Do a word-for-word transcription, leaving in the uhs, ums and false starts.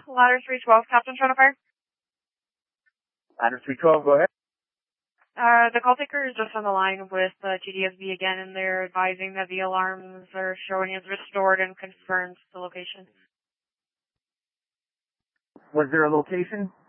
Ladder three twelve, Captain trying to fire. Ladder three twelve, go ahead. Uh, the call taker is just on the line with uh, T D S B again, and they're advising that the alarms are showing as restored and confirms the location. Was there a location?